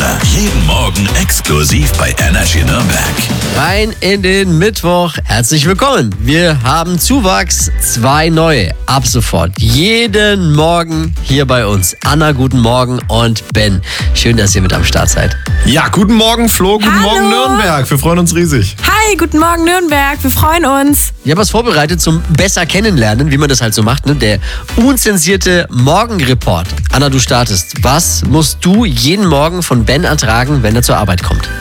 Woche. Jeden Morgen exklusiv bei Energy Nürnberg. Rein in den Mittwoch. Herzlich willkommen. Wir haben Zuwachs, 2 neue. Ab sofort. Jeden Morgen hier bei uns. Anna, guten Morgen und Ben. Schön, dass ihr mit am Start seid. Ja, guten Morgen Flo, guten Morgen Nürnberg. Wir freuen uns riesig. Hi, guten Morgen Nürnberg. Wir freuen uns. Ich habe was vorbereitet zum besser kennenlernen, wie man das halt so macht. Ne? Der unzensierte Morgenreport. Anna, du startest. Was musst du jeden Morgen von Ben ertragen, wenn er zur Arbeit kommt?